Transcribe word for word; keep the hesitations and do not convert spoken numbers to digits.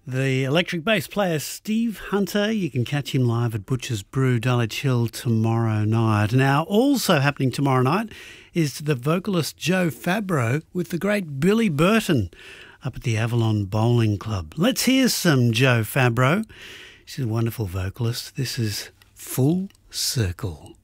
The electric bass player Steve Hunter, you can catch him live at Butcher's Brew, Dulwich Hill tomorrow night. Now, also happening tomorrow night is the vocalist Joe Fabro with the great Billy Burton up at the Avalon Bowling Club. Let's hear some Joe Fabro. She's a wonderful vocalist. This is Full Circle.